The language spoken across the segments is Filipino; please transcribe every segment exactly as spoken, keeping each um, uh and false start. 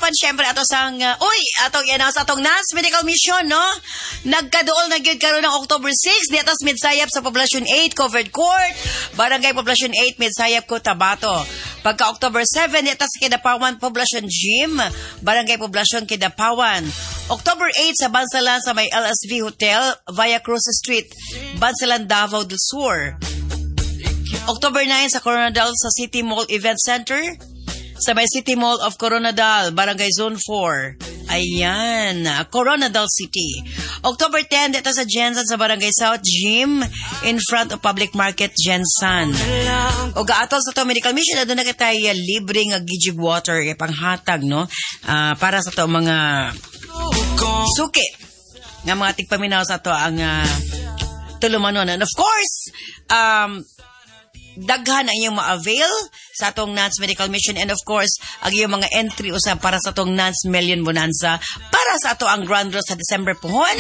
Apan syempre ato sang uh, uy, atong i-announce atong N A S Medical Mission, no? Nagkaduol na gyud karon ng October six di atas Midsayap sa Poblacion eight Covered Court, Barangay Poblacion eight Midsayap, Cotabato. Pagka October seven di atas Kidapawan Poblacion Gym, Barangay Poblacion Kidapawan. October eight sa Bansalan sa may L S V Hotel, Via Cruz Street, Bansalan, Davao del Sur. October nine sa Coronadal sa City Mall Event Center, sa may City Mall of Coronadal, Barangay Zone four. Ayan, Coronadal City. October ten, dito sa Jensen sa Barangay South Gym, in front of Public Market, Jensen. O gaatol sa to medical mission, na doon na kita libre nga gijig water, panghatag, no? Uh, para sa to mga suki nga mga tigpaminaw sa to ang uh, tulumanon. And of course, um, daghan ang iyong ma-avail sa atong N A N S Medical Mission, and of course, ang iyong mga entry usab para sa atong N A N S Million Bonanza para sa ato ang Grand Draw sa December pohon.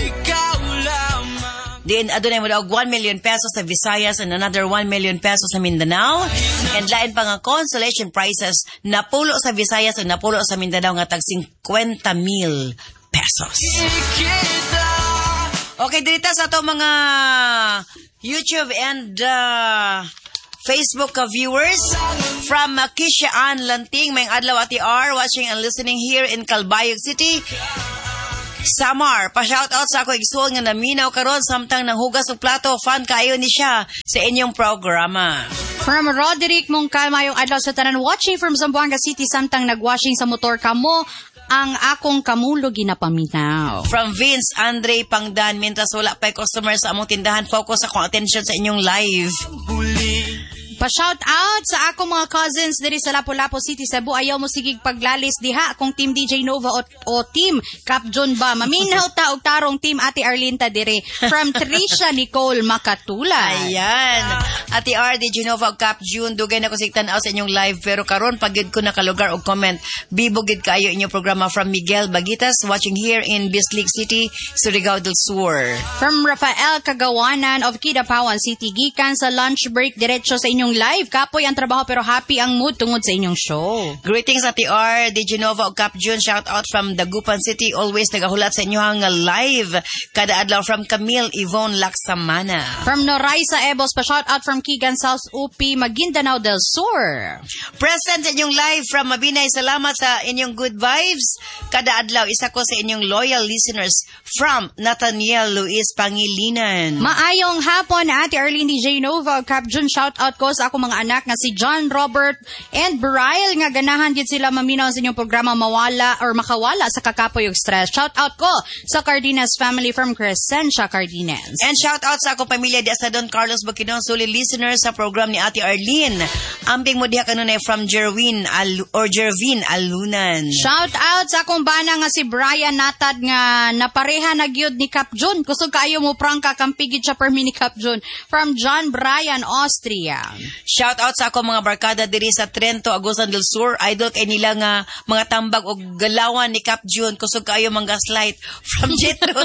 Din adunay mo daw one million pesos sa Visayas and another one million pesos sa Mindanao, and lain pa nga consolation prizes napulo sa Visayas and napulo sa Mindanao nga tag fifty mil pesos. Okay, dito sa ato mga YouTube and uh, Facebook uh, viewers from uh, Kisha Ann Lanting, may adlaw ati R, watching and listening here in Calbayog City, Samar. Pa-shoutout sa ako igsuon nga naminaw karon samtang nang hugas og plato, fan kaayo ni siya sa inyong programa. From Roderick Mongkal, mayong adlaw sa tanan watching from Zamboanga City samtang nagwashing sa motor kamo, ang akong kamulo ginapaminaw. From Vince Andre Pangdan, mintas wala pa'y customer sa among tindahan, focus akong attention sa inyong live. Pa-shout out sa akong mga cousins diri sa Lapu-Lapu City, Cebu. Ayaw mo sigig paglalis diha kung team D J Nova o, o team Cap John ba. Maminaw ta og tarong team Ate Arlinta dire. From Trisha Nicole Makatulay. Ayan. Ate R, D J Nova og Cap June, dugay na ko sigtan-aw sa inyong live, pero karon pagid ko nakalugar og comment. Bibugid kaayo inyong programa. From Miguel Bagitas, watching here in Bislig City, Surigao del Sur. From Rafael Kagawanan of Kidapawan City, gikan sa lunch break diretso sa inyong live. Kapoy ang trabaho pero happy ang mood tungod sa inyong show. Greetings Ate R, D J Nova og Cap June. Shout out from Dagupan City. Always nagahulat sa inyong live. Kada adlaw from Camille Yvonne Laksamana. From Noraisa Ebos, pa shout out from Kigan South U P, Maguindanao del Sur. Present sa inyong live from Mabinay. Salamat sa inyong good vibes. Kada adlaw isa ko sa inyong loyal listeners from Nathaniel Luis Pangilinan. Maayong hapon Ate Arlene, D J Nova og Cap June. Shout out ko sa ako mga anak nga si John Robert and Brian nga ganahan gyud sila maminaw sa inyong programa mawala or makawala sa kakapoy ug stress. Shout out ko sa Cardenas family from Crescencia, Cardenas. And shout out sa akong pamilya di sa Don Carlos Bukidnon, solid listeners sa program ni Ate Arlene. Ambing mo diha kanunay from Jerwin Al- or Jervin Alunan. Shout out sa akong bana nga si Brian Natad nga napareha na gyud ni Cap June. Kusog kaayo mo prangka kampigid siya per mini Cap June from John Brian Austria. Shout out sa ako mga barkada diri sa Trento, Agusan del Sur. Idol kay nila nga mga tambag og galawan ni Cap June. Kusog kaayo mang gaslight from Jetro.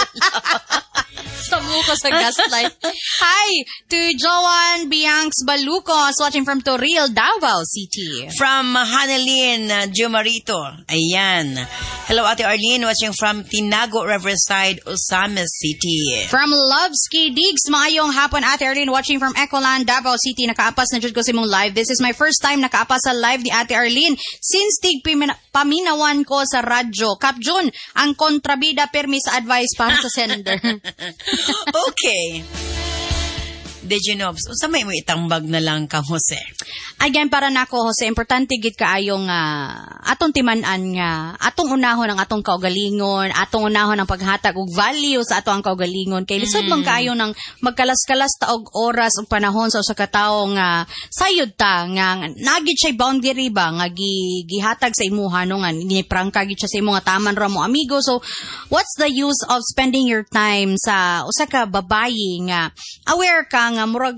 Sa muko sa gaslight. Hi to Joan Bianx Balucos watching from Toril, Davao City. From Hanelin Jumarito. Ayan. Hello Ate Arlene, watching from Tinago Riverside, Osamis City. From Lovesky Diggs, maayong hapon Ate Arlene, watching from Ecoland, Davao City. Nakaapas na jud ko sa imong live. This is my first time nakaapas sa live ni Ate Arlene since tig paminawan ko sa radyo. Cap June, ang kontrabida permi sa advice para sa sender. Okay. D J Nobs, unsa may mo itambag na lang kang Jose? Again, para nako Jose, importante gid kaayong uh, atong timan-an nga atong unahon ang atong kaugalingon, atong unahon ang paghatag og value sa atong kaugalingon kay lisod man kaayo nang magkalas-kalas ta og oras ug panahon sa usa ka tawo nga sayod ta nga nagid siya boundary ba nga gi, gihatag sa imuha no nga giniprangka gid siya sa imo nga taman ra mo amigo. So what's the use of spending your time sa usa ka babayi nga aware ka nga murag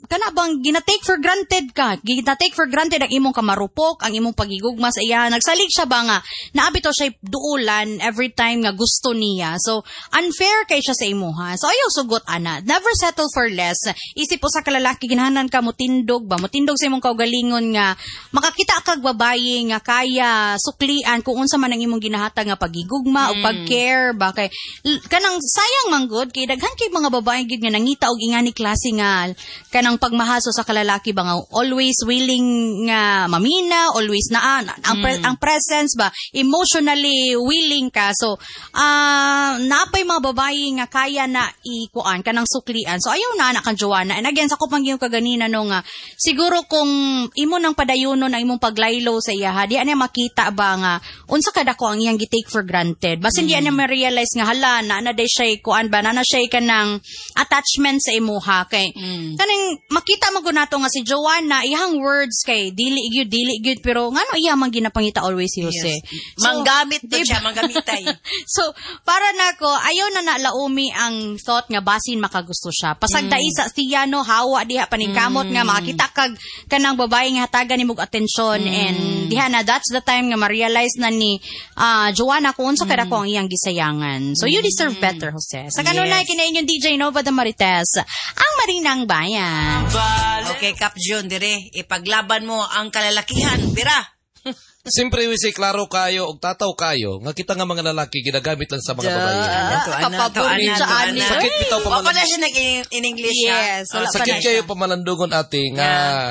kana bang gina-take for granted ka. Gina-take for granted ang imong kamarupok, ang imong pagigugma sa iya. Nagsalig siya ba nga, naabito siya duulan every time nga gusto niya. So, unfair kay siya sa imuha. So, ayaw sugot, ana. Never settle for less. Isip po sa kalalaki, ginahanan ka, mutindog ba? Mutindog sa imong kaugalingon nga, makakita kag babae nga kaya suklian kung unsa man ang imong ginahatag nga pagigugma mm. o pag-care ba. Kay, kanang sayang manggod, kay daghan kay mga babae gid nga nangita og ingani klase nga, kanang pagmahaso sa kalalaki ba nga always willing nga mamina, always na ang, mm. pre- ang presence ba, emotionally willing ka. So, uh, napay mga babae nga kaya na ikuan kanang suklian. So, ayaw na anak kang Joanna. And again, sa kupang yung kaganina no nga, siguro kung imo nang padayunon ang imong paglaylo sa iya, di ana makita ba nga, unsa kada ko ang iyang gi-take for granted. Basta mm. di ana ma-realize nga, hala, na na day siya kuan ba, na na siya kanang attachment sa imuha. Kay, mm. kaning makita mo nato nga si Joanna, iyang words kay dili gyud dili gyud pero ngano iya man ginapangita always si Jose. Yes. So, manggamit to diba? Siya, manggamitay. So, para nako ayaw na nalaumi ang thought nga basin makagusto siya. Pasagdai mm. sa siya no, hawa diha paningkamot mm. nga makita kag kanang babae nga hatagan nimog atensyon mm. and diha na that's the time nga ma-realize na ni uh, Joanna kung unsa kada ko ang iyang gisayangan. So, you deserve better, Jose. Sa kanunay yes. kinainyong D J Nova de Marites, ang Marinang Bayan. Okay, Kap Jun, dire, ipaglaban mo ang kalalakihan, bira. Siyempre, wisi, klaro kayo, og tataw kayo, nga kita nga mga lalaki, ginagamit lang sa mga babae. Kapaborin sa ani. Sakit bitaw pa malandungon. Wala siya nag-in-English. Yes. Uh, sakit kayo pa malandungon ate, nga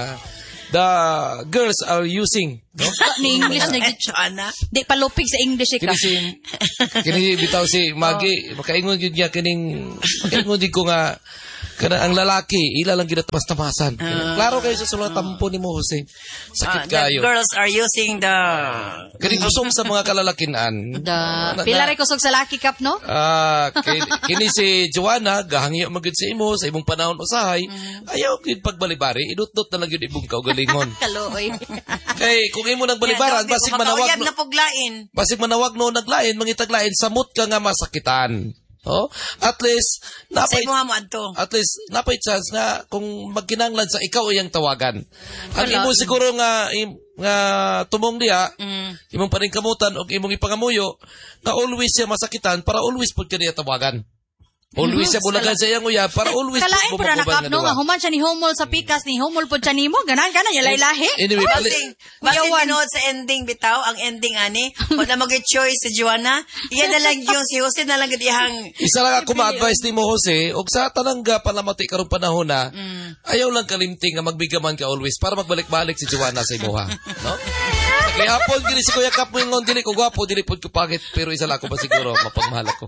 the girls are using. No? Ni English na Joanna. Di palupig sa English ka. Kini si, kini bitaw si Magi, makaingon yun niya, kining, makaingon din ko nga, kana ang lalaki, ila lang ginatamas-tamasan. Uh, Klaro kayo sa sulat tampo ni mo, Jose. Sakit uh, kayo. The girls are using the... Kini kusog sa mga kalalakinan. The... Pila rin kusog sa laki kap, no? Ah, uh, kini si Joanna, gahangyo magid sa imo, sa imong panahon usahay, mm. ayaw gid pagbalibari, idot-dot na lang yun ibong kaugalingon. Kaloy. Kay, kung imo nagbalibaran, basig manawag no... Basig manawag no naglain, mangitaglain, samot ka nga masakitan. Oh, at least napay at least napay chance nga kung magkinanglan sa ikaw iyang tawagan. Ang imo siguro nga im, nga tumong diha, mm. imong paningkamutan og imong ipangamuyo nga always siya masakitan para always pud kaniya tawagan. Always siya bulagan sa iyang uyab para always kalain po na nakapno nga human siya ni homol sa pikas ni homol po siya ni mo ganan ganan yung laylahi. Anyway, basing binood sa ending bitaw ang ending ani wala mag-choice si Joanna iya na lang yung si Jose na lang gidihang isa lang ako ma-advise ni mo Jose og sa tanangga palamati karong panahon na mm. ayaw lang kalimting nga magbigaman ka always para magbalik-balik si Joanna sa imuha no kaya hapon dili si Kuya Kap mo ingon dili ko gwapo dili pud ko pangit pero isa lang ako ba siguro mapagmahal ako.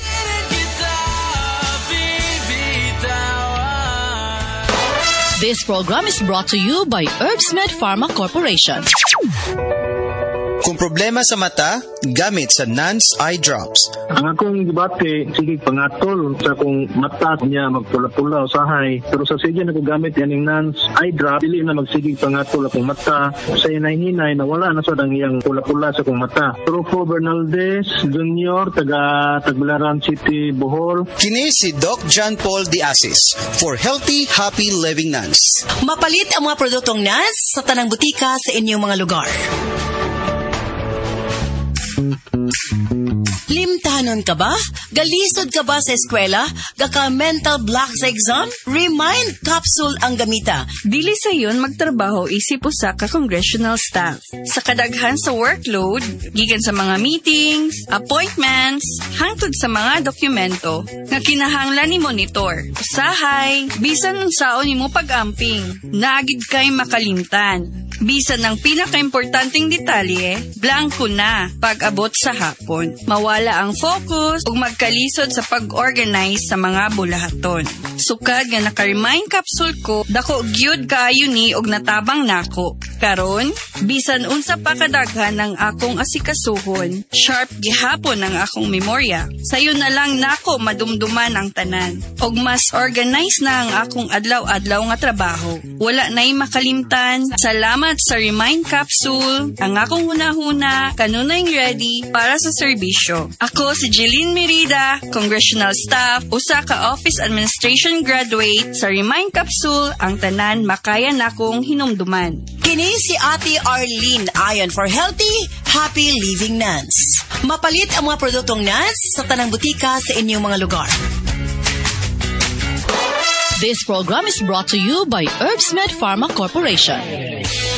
This program is brought to you by Herbsmed Pharma Corporation. Kung problema sa mata, gamit sa Nance Eye Drops. Ang akong gibate, sige pangatol sa kung mata niya magpula-pula usahay. Pero sa sige nagagamit yan ng Nance Eye Drop, dili na magsigig pangatol akong mata. Sa hinay-hinay na wala na sa dang iyang pula-pula sa akong mata. Rufo Bernaldez Junior, taga Tagbilaran City, Bohol. Kini si Doc John Paul Diasis for Healthy, Happy Living Nance. Mapalit ang mga produktong Nance sa tanang butika sa inyong mga lugar. Limtanon ka ba? Galisod ka ba sa eskwela? Gaka mental block sa exam? Remind capsule ang gamita. Dili sa yun magtrabaho isip usa ka congressional staff. Sa kadaghan sa workload, gikan sa mga meetings, appointments, hangtod sa mga dokumento nga kinahanglan ni monitor. Usahay, bisan ng saon nimo pag-amping, naagid kay makalimtan. Bisan ng pinaka-importanting detalye, blanco na pag-abot sa hapon. Mawala ang focus ug magkalisod sa pag-organize sa mga bulahaton. Sukad nga naka-remind capsule ko, dako gyud kaayo ni og natabang nako. Karon, bisan unsa pa kadaghan ang akong asikasuhon, sharp gihapon ang akong memorya. Sayo na lang nako madumduman ang tanan. Og mas organize na ang akong adlaw-adlaw nga trabaho. Wala na'y makalimtan. Salamat Salamat sa Remind Capsule. Ang akong hunahuna, kanunay ready para sa serbisyo. Ako si Jeline Merida, Congressional Staff, usa ka Office Administration graduate sa Remind Capsule, ang tanan makaya nakong hinumduman. Kini si Ate Arlene ayon for healthy, happy living nuns. Mapalit ang mga produktong nuns sa tanang butika sa inyong mga lugar. This program is brought to you by Herbsmed Pharma Corporation.